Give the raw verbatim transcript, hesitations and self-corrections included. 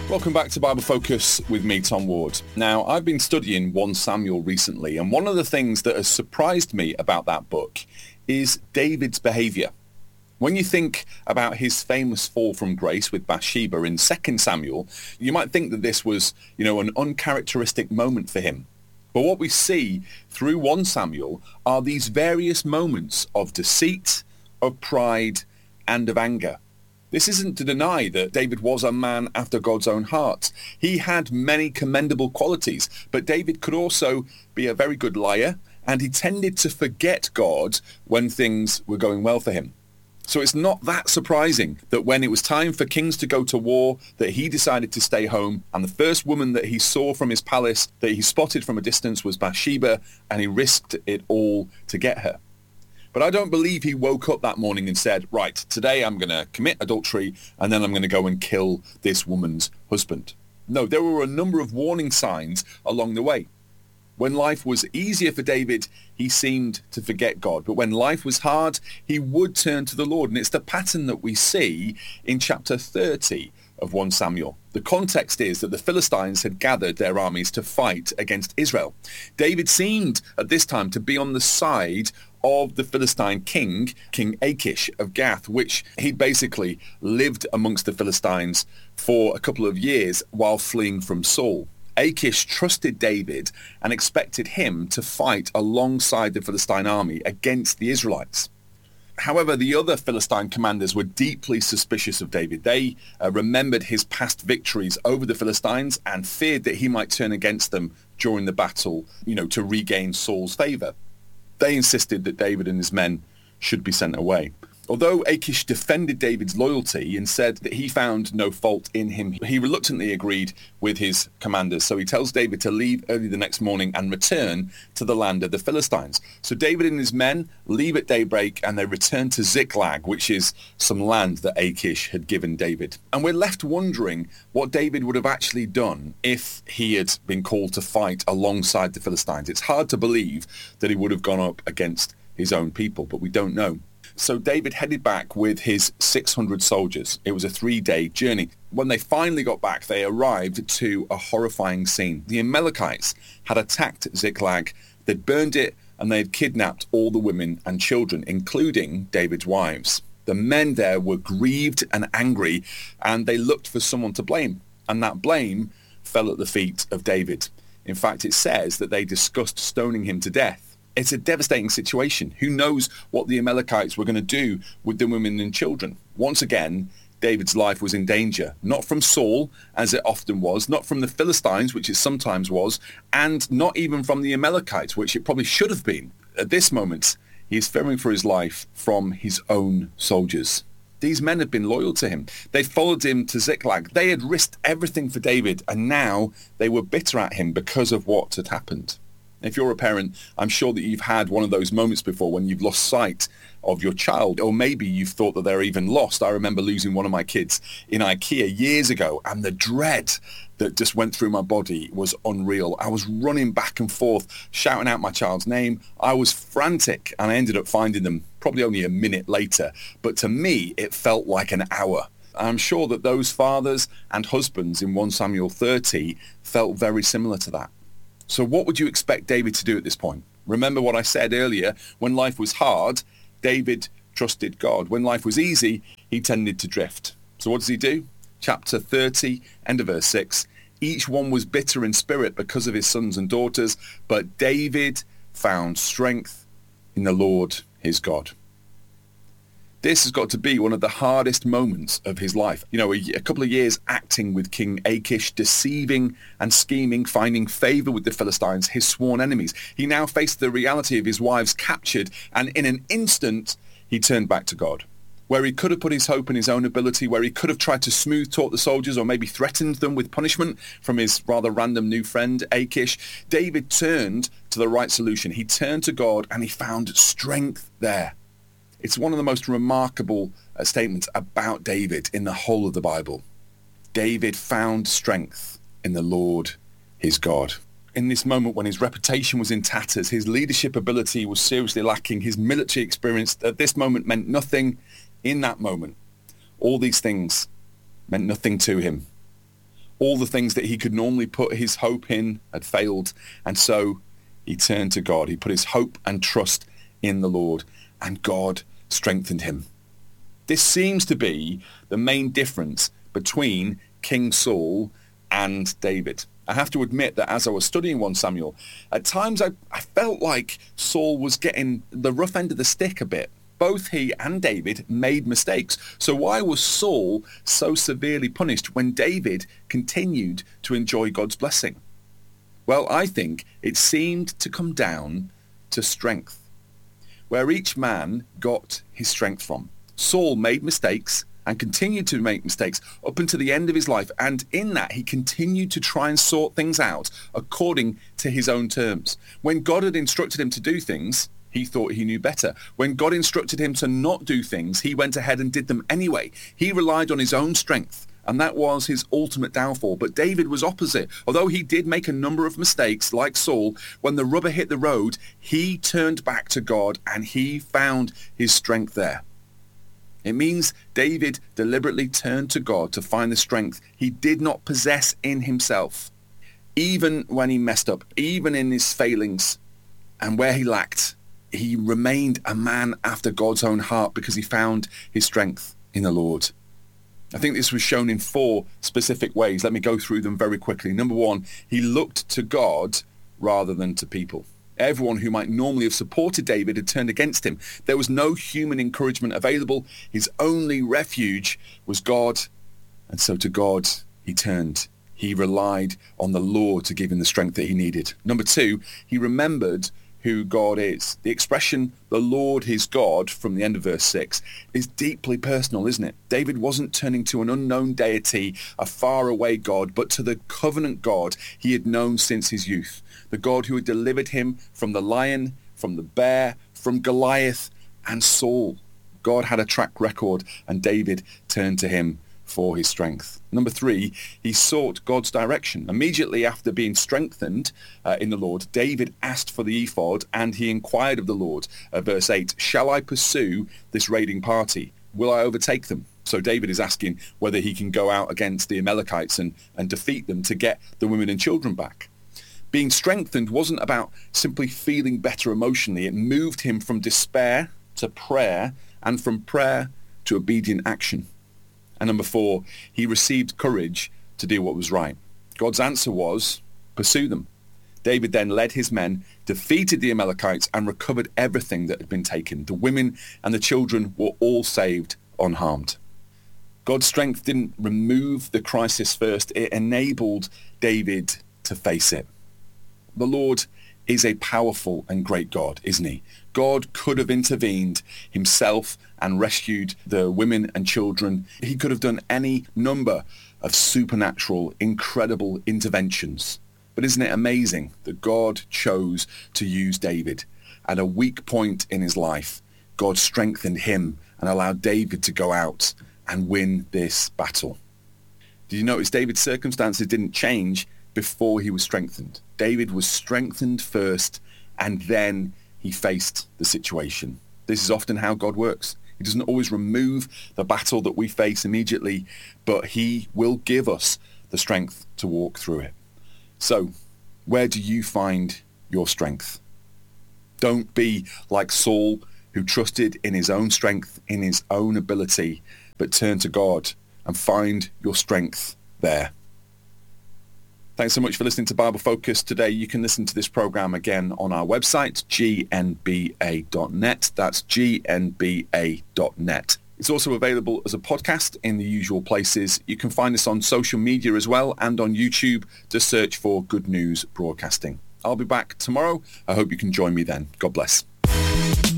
Welcome back to Bible Focus with me, Tom Ward. Now, I've been studying First Samuel recently, and one of the things that has surprised me about that book is David's behaviour. When you think about his famous fall from grace with Bathsheba in Second Samuel, you might think that this was, you know, an uncharacteristic moment for him. But what we see through First Samuel are these various moments of deceit, of pride, and of anger. This isn't to deny that David was a man after God's own heart. He had many commendable qualities, but David could also be a very good liar, and he tended to forget God when things were going well for him. So it's not that surprising that when it was time for kings to go to war, that he decided to stay home, and the first woman that he saw from his palace that he spotted from a distance was Bathsheba, and he risked it all to get her. But I don't believe he woke up that morning and said, right, today I'm going to commit adultery and then I'm going to go and kill this woman's husband. No, there were a number of warning signs along the way. When life was easier for David, he seemed to forget God. But when life was hard, he would turn to the Lord. And it's the pattern that we see in chapter thirty of First Samuel. The context is that the Philistines had gathered their armies to fight against Israel. David seemed at this time to be on the side of the Philistine king, King Achish of Gath, which he basically lived amongst the Philistines for a couple of years while fleeing from Saul. Achish trusted David and expected him to fight alongside the Philistine army against the Israelites. However, the other Philistine commanders were deeply suspicious of David. They uh, remembered his past victories over the Philistines and feared that he might turn against them during the battle, you know, to regain Saul's favour. They insisted that David and his men should be sent away. Although Achish defended David's loyalty and said that he found no fault in him, he reluctantly agreed with his commanders. So he tells David to leave early the next morning and return to the land of the Philistines. So David and his men leave at daybreak and they return to Ziklag, which is some land that Achish had given David. And we're left wondering what David would have actually done if he had been called to fight alongside the Philistines. It's hard to believe that he would have gone up against his own people, but we don't know. So David headed back with his six hundred soldiers. It was a three-day journey. When they finally got back, they arrived to a horrifying scene. The Amalekites had attacked Ziklag, they'd burned it, and they had kidnapped all the women and children, including David's wives. The men there were grieved and angry, and they looked for someone to blame. And that blame fell at the feet of David. In fact, it says that they discussed stoning him to death. It's a devastating situation. Who knows what the Amalekites were going to do with the women and children? Once again, David's life was in danger, not from Saul, as it often was, not from the Philistines, which it sometimes was, and not even from the Amalekites, which it probably should have been. At this moment, he is fearing for his life from his own soldiers. These men had been loyal to him. They followed him to Ziklag. They had risked everything for David, and now they were bitter at him because of what had happened. If you're a parent, I'm sure that you've had one of those moments before when you've lost sight of your child, or maybe you've thought that they're even lost. I remember losing one of my kids in IKEA years ago, and the dread that just went through my body was unreal. I was running back and forth, shouting out my child's name. I was frantic, and I ended up finding them probably only a minute later. But to me, it felt like an hour. I'm sure that those fathers and husbands in First Samuel thirty felt very similar to that. So what would you expect David to do at this point? Remember what I said earlier, when life was hard, David trusted God. When life was easy, he tended to drift. So what does he do? Chapter thirty, end of verse six. Each one was bitter in spirit because of his sons and daughters, but David found strength in the Lord his God. This has got to be one of the hardest moments of his life. You know, a, a couple of years acting with King Achish, deceiving and scheming, finding favor with the Philistines, his sworn enemies. He now faced the reality of his wives captured, and in an instant, he turned back to God. Where he could have put his hope in his own ability, where he could have tried to smooth talk the soldiers or maybe threatened them with punishment from his rather random new friend, Achish, David turned to the right solution. He turned to God and he found strength there. It's one of the most remarkable uh, statements about David in the whole of the Bible. David found strength in the Lord, his God. In this moment when his reputation was in tatters, his leadership ability was seriously lacking, his military experience at this moment meant nothing. In that moment, all these things meant nothing to him. All the things that he could normally put his hope in had failed. And so he turned to God. He put his hope and trust in the Lord, and God strengthened him. This seems to be the main difference between King Saul and David. I have to admit that as I was studying First Samuel, at times I, I felt like Saul was getting the rough end of the stick a bit. Both he and David made mistakes. So why was Saul so severely punished when David continued to enjoy God's blessing? Well, I think it seemed to come down to strength, where each man got his strength from. Saul made mistakes and continued to make mistakes up until the end of his life. And in that, he continued to try and sort things out according to his own terms. When God had instructed him to do things, he thought he knew better. When God instructed him to not do things, he went ahead and did them anyway. He relied on his own strength, and that was his ultimate downfall. But David was opposite. Although he did make a number of mistakes, like Saul, when the rubber hit the road, he turned back to God and he found his strength there. It means David deliberately turned to God to find the strength he did not possess in himself. Even when he messed up, even in his failings and where he lacked, he remained a man after God's own heart because he found his strength in the Lord. I think this was shown in four specific ways. Let me go through them very quickly. Number one, he looked to God rather than to people. Everyone who might normally have supported David had turned against him. There was no human encouragement available. His only refuge was God. And so to God he turned. He relied on the Lord to give him the strength that he needed. Number two, he remembered who God is. The expression, the Lord his God, from the end of verse six, is deeply personal, isn't it? David wasn't turning to an unknown deity, a faraway God, but to the covenant God he had known since his youth. The God who had delivered him from the lion, from the bear, from Goliath and Saul. God had a track record, and David turned to him for his strength. Number three, he sought God's direction. Immediately after being strengthened uh, in the Lord, David asked for the ephod, and he inquired of the Lord. Uh, verse eight, shall I pursue this raiding party? Will I overtake them? So David is asking whether he can go out against the Amalekites and, and defeat them to get the women and children back. Being strengthened wasn't about simply feeling better emotionally. It moved him from despair to prayer, and from prayer to obedient action. And number four, he received courage to do what was right. God's answer was, pursue them. David then led his men, defeated the Amalekites, and recovered everything that had been taken. The women and the children were all saved unharmed. God's strength didn't remove the crisis first. It enabled David to face it. The Lord is a powerful and great God, isn't he? God could have intervened himself and rescued the women and children. He could have done any number of supernatural, incredible interventions. But isn't it amazing that God chose to use David? At a weak point in his life, God strengthened him and allowed David to go out and win this battle. Did you notice David's circumstances didn't change before he was strengthened? David was strengthened first, and then he faced the situation. This is often how God works. He doesn't always remove the battle that we face immediately, but he will give us the strength to walk through it. So, where do you find your strength? Don't be like Saul, who trusted in his own strength, in his own ability, but turn to God and find your strength there. Thanks so much for listening to Bible Focus today. You can listen to this program again on our website, g n b a dot net. That's g n b a dot net. It's also available as a podcast in the usual places. You can find us on social media as well, and on YouTube. Just search for Good News Broadcasting. I'll be back tomorrow. I hope you can join me then. God bless.